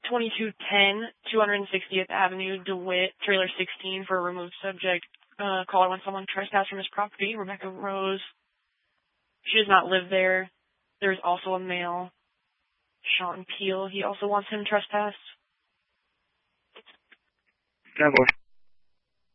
2210, 260th Avenue, DeWitt, trailer 16 for a removed subject. Caller wants someone trespass from his property. Rebecca Rose. She does not live there. There's also a male, Sean Peel. He also wants him trespassed. Yeah, boy.